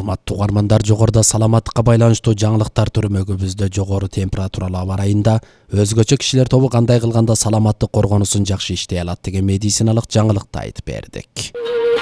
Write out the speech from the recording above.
Урматтуу угармандар, жогоруда саламаттыкка байланыштуу жаңылыктар түрмөгүбүздө жогору температуралуу аба ырайында өзгөчө кишилер тобу кандай кылганда саламаттык коргонусун жакшы иштей алат деген медициналык жаңылыкты айтып бердик.